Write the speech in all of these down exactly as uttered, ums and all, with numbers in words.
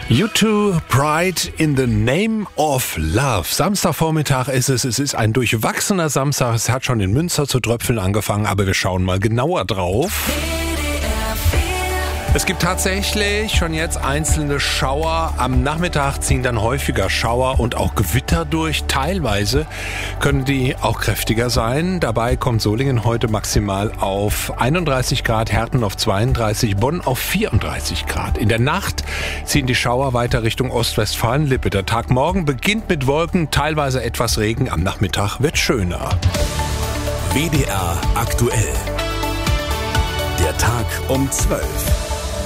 U zwei, Pride in the Name of Love. Samstagvormittag ist es. Es ist ein durchwachsener Samstag. Es hat schon in Münster zu tröpfeln angefangen, aber wir schauen mal genauer drauf. Es gibt tatsächlich schon jetzt einzelne Schauer. Am Nachmittag ziehen dann häufiger Schauer und auch Gewitter durch. Teilweise können die auch kräftiger sein. Dabei kommt Solingen heute maximal auf einunddreißig Grad, Herten auf zweiunddreißig, Bonn auf vierunddreißig Grad. In der Nacht ziehen die Schauer weiter Richtung Ostwestfalen-Lippe. Der Tag morgen beginnt mit Wolken, teilweise etwas Regen. Am Nachmittag wird schöner. W D R aktuell. Der Tag um zwölf.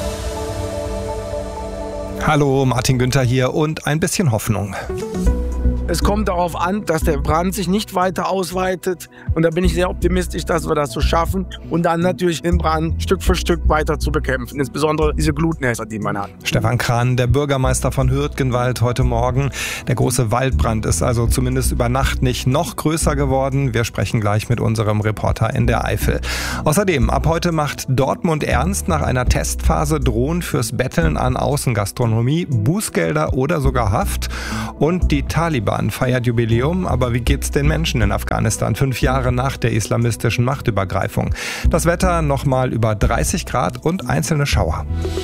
Hallo, Martin Günther hier und ein bisschen Hoffnung. Es kommt darauf an, dass der Brand sich nicht weiter ausweitet. Und da bin ich sehr optimistisch, dass wir das so schaffen. Und dann natürlich den Brand Stück für Stück weiter zu bekämpfen. Insbesondere diese Glutnester, die man hat. Stefan Krahn, der Bürgermeister von Hürtgenwald, heute Morgen. Der große Waldbrand ist also zumindest über Nacht nicht noch größer geworden. Wir sprechen gleich mit unserem Reporter in der Eifel. Außerdem, ab heute macht Dortmund ernst. Nach einer Testphase drohen fürs Betteln an Außengastronomie Bußgelder oder sogar Haft. Und die Taliban feiert Jubiläum, aber wie geht's den Menschen in Afghanistan fünf Jahre nach der islamistischen Machtübergreifung? Das Wetter nochmal über dreißig Grad und einzelne Schauer.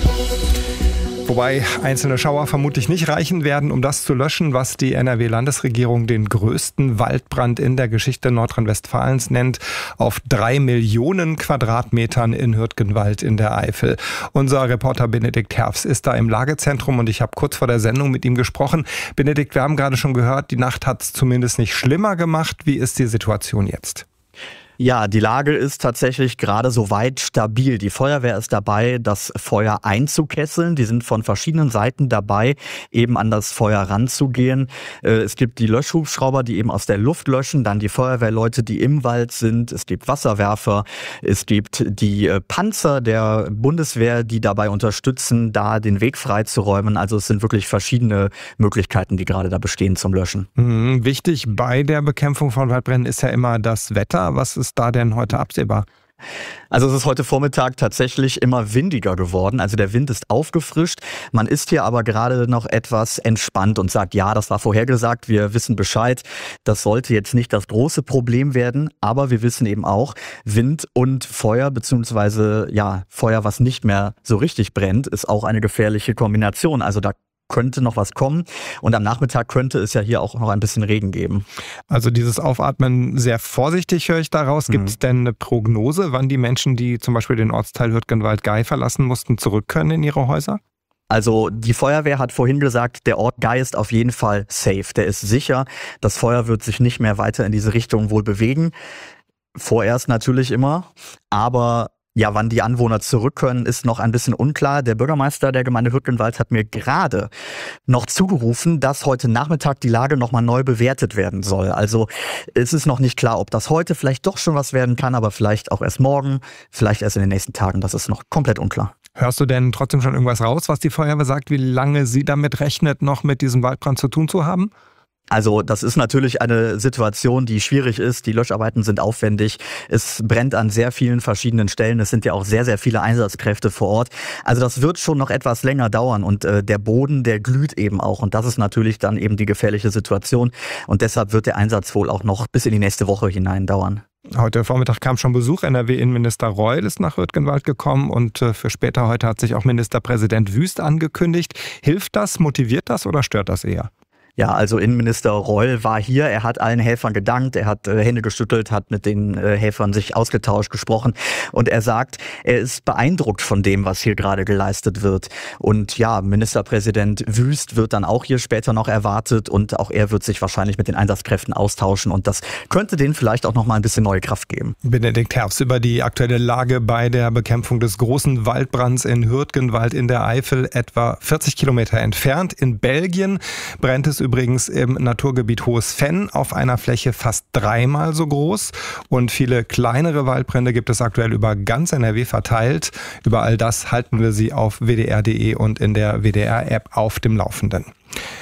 Wobei einzelne Schauer vermutlich nicht reichen werden, um das zu löschen, was die N R W-Landesregierung den größten Waldbrand in der Geschichte Nordrhein-Westfalens nennt, auf drei Millionen Quadratmetern in Hürtgenwald in der Eifel. Unser Reporter Benedikt Herfs ist da im Lagezentrum und ich habe kurz vor der Sendung mit ihm gesprochen. Benedikt, wir haben gerade schon gehört, die Nacht hat es zumindest nicht schlimmer gemacht. Wie ist die Situation jetzt? Ja, die Lage ist tatsächlich gerade soweit stabil. Die Feuerwehr ist dabei, das Feuer einzukesseln. Die sind von verschiedenen Seiten dabei, eben an das Feuer ranzugehen. Es gibt die Löschhubschrauber, die eben aus der Luft löschen, dann die Feuerwehrleute, die im Wald sind. Es gibt Wasserwerfer, es gibt die Panzer der Bundeswehr, die dabei unterstützen, da den Weg freizuräumen. Also es sind wirklich verschiedene Möglichkeiten, die gerade da bestehen zum Löschen. Mhm. Wichtig bei der Bekämpfung von Waldbränden ist ja immer das Wetter. Was ist da denn heute absehbar? Also es ist heute Vormittag tatsächlich immer windiger geworden, also der Wind ist aufgefrischt. Man ist hier aber gerade noch etwas entspannt und sagt, ja, das war vorhergesagt, wir wissen Bescheid. Das sollte jetzt nicht das große Problem werden, aber wir wissen eben auch, Wind und Feuer, beziehungsweise ja, Feuer, was nicht mehr so richtig brennt, ist auch eine gefährliche Kombination. Also da könnte noch was kommen und am Nachmittag könnte es ja hier auch noch ein bisschen Regen geben. Also dieses Aufatmen sehr vorsichtig, höre ich daraus. Gibt es mhm. denn eine Prognose, wann die Menschen, die zum Beispiel den Ortsteil Hürtgenwald-Gei verlassen mussten, zurück können in ihre Häuser? Also die Feuerwehr hat vorhin gesagt, der Ort Gei ist auf jeden Fall safe. Der ist sicher. Das Feuer wird sich nicht mehr weiter in diese Richtung wohl bewegen. Vorerst natürlich immer, aber ja, wann die Anwohner zurück können, ist noch ein bisschen unklar. Der Bürgermeister der Gemeinde Hürtgenwald hat mir gerade noch zugerufen, dass heute Nachmittag die Lage nochmal neu bewertet werden soll. Also es ist noch nicht klar, ob das heute vielleicht doch schon was werden kann, aber vielleicht auch erst morgen, vielleicht erst in den nächsten Tagen. Das ist noch komplett unklar. Hörst du denn trotzdem schon irgendwas raus, was die Feuerwehr sagt, wie lange sie damit rechnet, noch mit diesem Waldbrand zu tun zu haben? Also das ist natürlich eine Situation, die schwierig ist. Die Löscharbeiten sind aufwendig. Es brennt an sehr vielen verschiedenen Stellen. Es sind ja auch sehr, sehr viele Einsatzkräfte vor Ort. Also das wird schon noch etwas länger dauern. Und äh, der Boden, der glüht eben auch. Und das ist natürlich dann eben die gefährliche Situation. Und deshalb wird der Einsatz wohl auch noch bis in die nächste Woche hinein dauern. Heute Vormittag kam schon Besuch. N R W-Innenminister Reul ist nach Hürtgenwald gekommen und für später heute hat sich auch Ministerpräsident Wüst angekündigt. Hilft das, motiviert das oder stört das eher? Ja, also Innenminister Reul war hier, er hat allen Helfern gedankt, er hat äh, Hände geschüttelt, hat mit den äh, Helfern sich ausgetauscht, gesprochen und er sagt, er ist beeindruckt von dem, was hier gerade geleistet wird. Und ja, Ministerpräsident Wüst wird dann auch hier später noch erwartet und auch er wird sich wahrscheinlich mit den Einsatzkräften austauschen und das könnte denen vielleicht auch noch mal ein bisschen neue Kraft geben. Benedikt Herfs über die aktuelle Lage bei der Bekämpfung des großen Waldbrands in Hürtgenwald in der Eifel, etwa vierzig Kilometer entfernt. In Belgien brennt es übrigens im Naturgebiet Hohes Venn auf einer Fläche fast dreimal so groß. Und viele kleinere Waldbrände gibt es aktuell über ganz N R W verteilt. Über all das halten wir Sie auf w d r punkt d e und in der W D R-App auf dem Laufenden.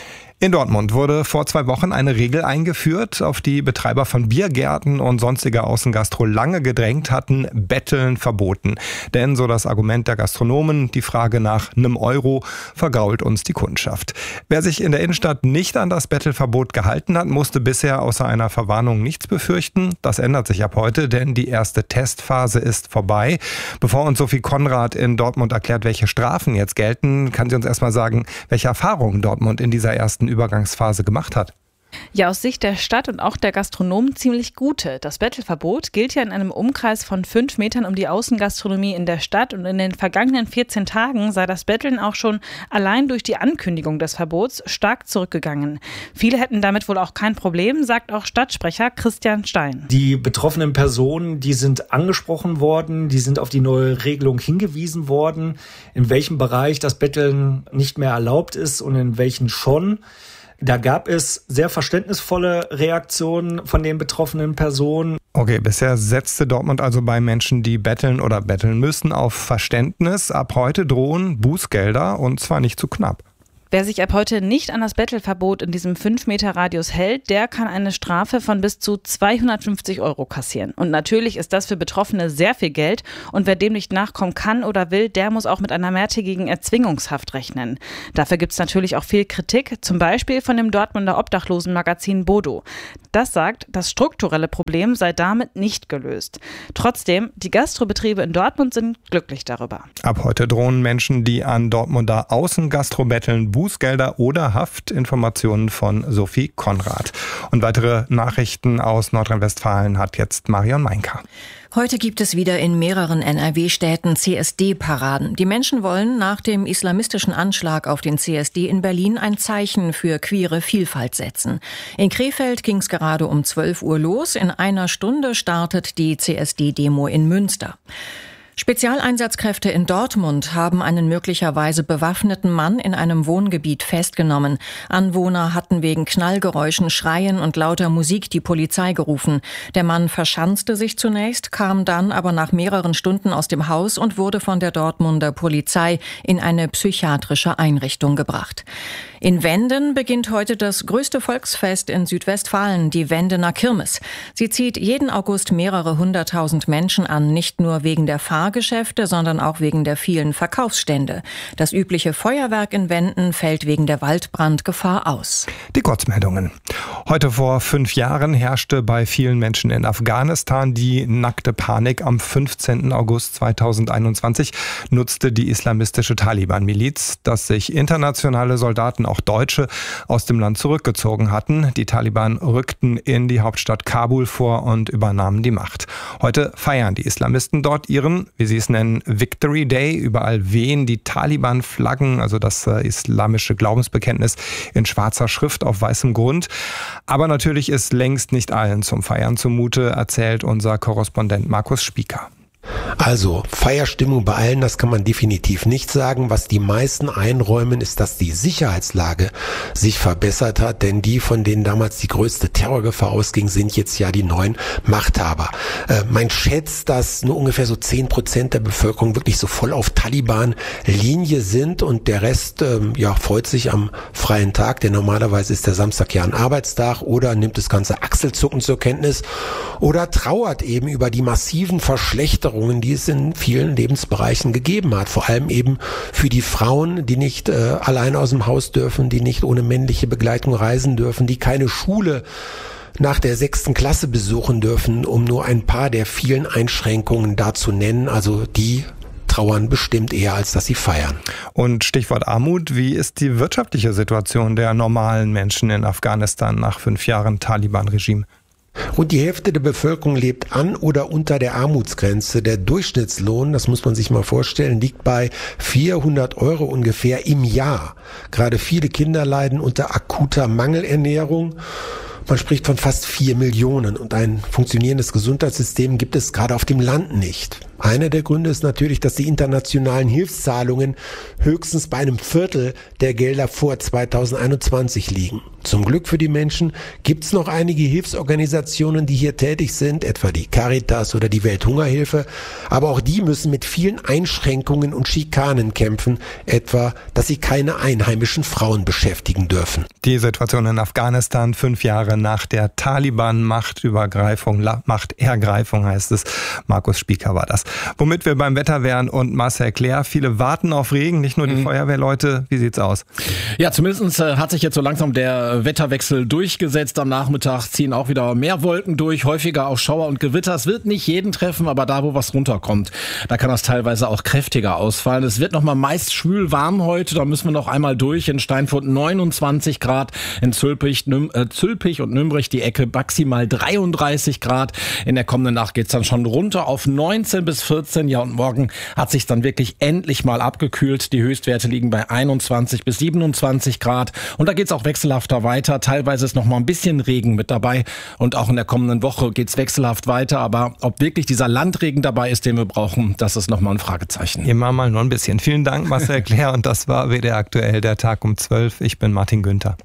In Dortmund wurde vor zwei Wochen eine Regel eingeführt, auf die Betreiber von Biergärten und sonstiger Außengastro lange gedrängt hatten: Betteln verboten. Denn, so das Argument der Gastronomen, die Frage nach einem Euro vergrault uns die Kundschaft. Wer sich in der Innenstadt nicht an das Bettelverbot gehalten hat, musste bisher außer einer Verwarnung nichts befürchten. Das ändert sich ab heute, denn die erste Testphase ist vorbei. Bevor uns Sophie Konrad in Dortmund erklärt, welche Strafen jetzt gelten, kann sie uns erstmal sagen, welche Erfahrungen Dortmund in dieser ersten Übergangsphase gemacht hat. Ja, aus Sicht der Stadt und auch der Gastronomen ziemlich gute. Das Bettelverbot gilt ja in einem Umkreis von fünf Metern um die Außengastronomie in der Stadt, und in den vergangenen vierzehn Tagen sei das Betteln auch schon allein durch die Ankündigung des Verbots stark zurückgegangen. Viele hätten damit wohl auch kein Problem, sagt auch Stadtsprecher Christian Stein. Die betroffenen Personen, die sind angesprochen worden, die sind auf die neue Regelung hingewiesen worden, in welchem Bereich das Betteln nicht mehr erlaubt ist und in welchen schon. Da gab es sehr verständnisvolle Reaktionen von den betroffenen Personen. Okay, bisher setzte Dortmund also bei Menschen, die betteln oder betteln müssen, auf Verständnis. Ab heute drohen Bußgelder, und zwar nicht zu knapp. Wer sich ab heute nicht an das Bettelverbot in diesem fünf Meter Radius hält, der kann eine Strafe von bis zu zweihundertfünfzig Euro kassieren. Und natürlich ist das für Betroffene sehr viel Geld. Und wer dem nicht nachkommen kann oder will, der muss auch mit einer mehrtägigen Erzwingungshaft rechnen. Dafür gibt es natürlich auch viel Kritik, zum Beispiel von dem Dortmunder Obdachlosenmagazin Bodo. Das sagt, das strukturelle Problem sei damit nicht gelöst. Trotzdem, die Gastrobetriebe in Dortmund sind glücklich darüber. Ab heute drohen Menschen, die an Dortmunder Außengastro betteln, Bußgelder oder Haft. Informationen von Sophie Konrad. Und weitere Nachrichten aus Nordrhein-Westfalen hat jetzt Marion Meinka. Heute gibt es wieder in mehreren N R W-Städten C S D-Paraden. Die Menschen wollen nach dem islamistischen Anschlag auf den C S D in Berlin ein Zeichen für queere Vielfalt setzen. In Krefeld ging es gerade um zwölf Uhr los. In einer Stunde startet die C S D-Demo in Münster. Spezialeinsatzkräfte in Dortmund haben einen möglicherweise bewaffneten Mann in einem Wohngebiet festgenommen. Anwohner hatten wegen Knallgeräuschen, Schreien und lauter Musik die Polizei gerufen. Der Mann verschanzte sich zunächst, kam dann aber nach mehreren Stunden aus dem Haus und wurde von der Dortmunder Polizei in eine psychiatrische Einrichtung gebracht. In Wenden beginnt heute das größte Volksfest in Südwestfalen, die Wendener Kirmes. Sie zieht jeden August mehrere hunderttausend Menschen an, nicht nur wegen der Fahrgeschäfte, sondern auch wegen der vielen Verkaufsstände. Das übliche Feuerwerk in Wenden fällt wegen der Waldbrandgefahr aus. Die Kurzmeldungen. Heute vor fünf Jahren herrschte bei vielen Menschen in Afghanistan die nackte Panik. Am fünfzehnten August zweitausendeinundzwanzig nutzte die islamistische Taliban-Miliz, dass sich internationale Soldaten, auch Deutsche, aus dem Land zurückgezogen hatten. Die Taliban rückten in die Hauptstadt Kabul vor und übernahmen die Macht. Heute feiern die Islamisten dort ihren, wie sie es nennen, Victory Day. Überall wehen die Taliban-Flaggen, also das äh, islamische Glaubensbekenntnis, in schwarzer Schrift auf weißem Grund. Aber natürlich ist längst nicht allen zum Feiern zumute, erzählt unser Korrespondent Markus Spieker. Also Feierstimmung bei allen, das kann man definitiv nicht sagen. Was die meisten einräumen, ist, dass die Sicherheitslage sich verbessert hat, denn die, von denen damals die größte Terrorgefahr ausging, sind jetzt ja die neuen Machthaber. Äh, man schätzt, dass nur ungefähr so zehn Prozent der Bevölkerung wirklich so voll auf Taliban-Linie sind und der Rest äh, ja freut sich am freien Tag, denn normalerweise ist der Samstag ja ein Arbeitstag, oder nimmt das ganze Achselzucken zur Kenntnis oder trauert eben über die massiven Verschlechterungen, die es in vielen Lebensbereichen gegeben hat. Vor allem eben für die Frauen, die nicht äh, allein aus dem Haus dürfen, die nicht ohne männliche Begleitung reisen dürfen, die keine Schule nach der sechsten Klasse besuchen dürfen, um nur ein paar der vielen Einschränkungen da zu nennen. Also die trauern bestimmt eher, als dass sie feiern. Und Stichwort Armut, wie ist die wirtschaftliche Situation der normalen Menschen in Afghanistan nach fünf Jahren Taliban-Regime? Rund die Hälfte der Bevölkerung lebt an oder unter der Armutsgrenze. Der Durchschnittslohn, das muss man sich mal vorstellen, liegt bei vierhundert Euro ungefähr im Jahr. Gerade viele Kinder leiden unter akuter Mangelernährung. Man spricht von fast vier Millionen und ein funktionierendes Gesundheitssystem gibt es gerade auf dem Land nicht. Einer der Gründe ist natürlich, dass die internationalen Hilfszahlungen höchstens bei einem Viertel der Gelder vor zweitausendeinundzwanzig liegen. Zum Glück für die Menschen gibt es noch einige Hilfsorganisationen, die hier tätig sind, etwa die Caritas oder die Welthungerhilfe. Aber auch die müssen mit vielen Einschränkungen und Schikanen kämpfen, etwa, dass sie keine einheimischen Frauen beschäftigen dürfen. Die Situation in Afghanistan fünf Jahre nach der Taliban-Machtübergreifung, Machtergreifung heißt es. Markus Spieker war das. Womit wir beim Wetter wären und Marcel Claire. Viele warten auf Regen, nicht nur die mhm. Feuerwehrleute. Wie sieht's aus? Ja, zumindest äh, hat sich jetzt so langsam der Wetterwechsel durchgesetzt. Am Nachmittag ziehen auch wieder mehr Wolken durch, häufiger auch Schauer und Gewitter. Es wird nicht jeden treffen, aber da, wo was runterkommt, da kann das teilweise auch kräftiger ausfallen. Es wird nochmal meist schwül warm heute. Da müssen wir noch einmal durch. In Steinfurt neunundzwanzig Grad, in Zülpich, Nüm, äh, Zülpich und Nümbrich die Ecke maximal dreiunddreißig Grad. In der kommenden Nacht geht's dann schon runter auf neunzehn bis vierzehn. Ja, und morgen hat sich dann wirklich endlich mal abgekühlt. Die Höchstwerte liegen bei einundzwanzig bis siebenundzwanzig Grad. Und da geht's auch wechselhafter weiter. Teilweise ist noch mal ein bisschen Regen mit dabei. Und auch in der kommenden Woche geht's wechselhaft weiter. Aber ob wirklich dieser Landregen dabei ist, den wir brauchen, das ist noch mal ein Fragezeichen. Immer mal nur ein bisschen. Vielen Dank, Marcel Claire. Und das war W D R aktuell, der Tag um zwölf. Ich bin Martin Günther.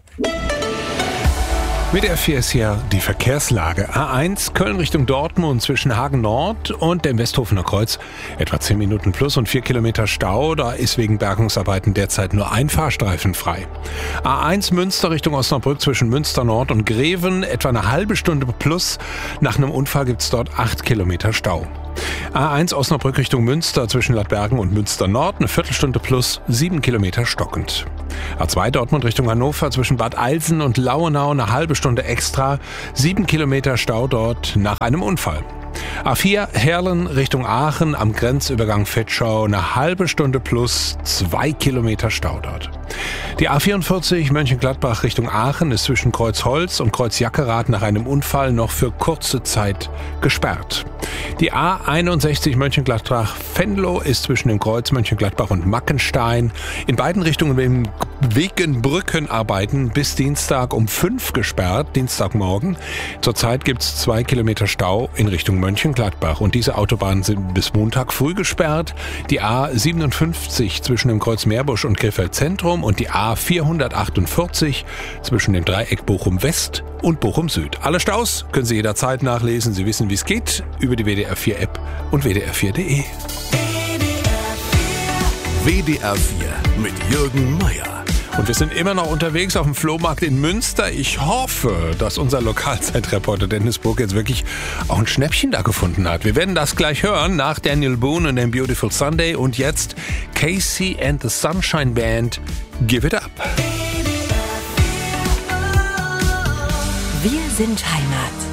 W D R vier ist hier die Verkehrslage. A eins Köln Richtung Dortmund zwischen Hagen Nord und dem Westhofener Kreuz. Etwa zehn Minuten plus und vier Kilometer Stau. Da ist wegen Bergungsarbeiten derzeit nur ein Fahrstreifen frei. A eins Münster Richtung Osnabrück zwischen Münster Nord und Greven. Etwa eine halbe Stunde plus. Nach einem Unfall gibt es dort acht Kilometer Stau. A eins Osnabrück Richtung Münster zwischen Ladbergen und Münster Nord. Eine Viertelstunde plus, sieben Kilometer stockend. A zwei Dortmund Richtung Hannover zwischen Bad Eilsen und Lauenau. Eine halbe Stunde extra, sieben Kilometer Stau dort nach einem Unfall. A vier Herlen Richtung Aachen am Grenzübergang Vetschau, eine halbe Stunde plus, zwei Kilometer Stau dort. Die A vierundvierzig Mönchengladbach Richtung Aachen ist zwischen Kreuzholz und Kreuzjackerath nach einem Unfall noch für kurze Zeit gesperrt. Die A einundsechzig Mönchengladbach-Venlo ist zwischen dem Kreuz Mönchengladbach und Mackenstein in beiden Richtungen wegen Brückenarbeiten bis Dienstag um fünf gesperrt, Dienstagmorgen. Zurzeit gibt es zwei Kilometer Stau in Richtung Mönchengladbach und diese Autobahnen sind bis Montag früh gesperrt. Die A siebenundfünfzig zwischen dem Kreuz Meerbusch und Krefeld Zentrum und die A vierhundertachtundvierzig zwischen dem Dreieck Bochum West und Bochum Süd. Alle Staus können Sie jederzeit nachlesen. Sie wissen, wie es geht, über die W D R vier App und W D R vier Punkt de. W D R vier mit Jürgen Meier. Und wir sind immer noch unterwegs auf dem Flohmarkt in Münster. Ich hoffe, dass unser Lokalzeitreporter Dennis Burg jetzt wirklich auch ein Schnäppchen da gefunden hat. Wir werden das gleich hören nach Daniel Boone und dem Beautiful Sunday. Und jetzt Casey and the Sunshine Band, Give It Up. Wir sind Heimat.